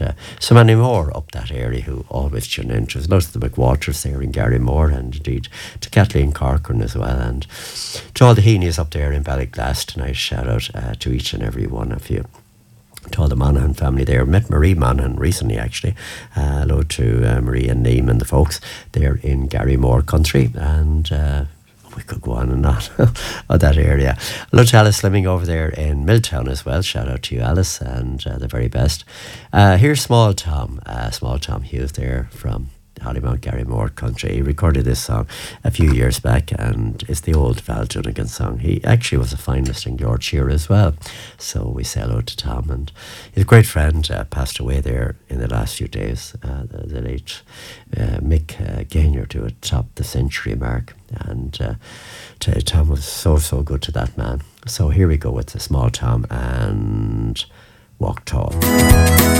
so many more up that area who always tune in. There's lots of the McWaters there in Garrymore, and indeed to Kathleen Corcoran as well, and to all the Heenies up there in Ballyglass tonight. Shout out to each and every one of you. To all the Monaghan family there. Met Marie Monaghan recently, actually. Hello to Marie and Neem and the folks there in Garrymore country, and we could go on and on of that area. Hello to Alice Slimming over there in Milltown as well. Shout out to you, Alice, and the very best. Here's Small Tom Hughes there from Hollymount, Garrymore country. He recorded this song a few years back, and it's the old Val Dunnigan song. He actually was a finalist in Lord Shearer as well, so we say hello to Tom. And his great friend passed away there in the last few days, the late Mick Gaynor, who had topped the century mark, and Tom was so good to that man. So here we go with the Small Tom and Walk Tall.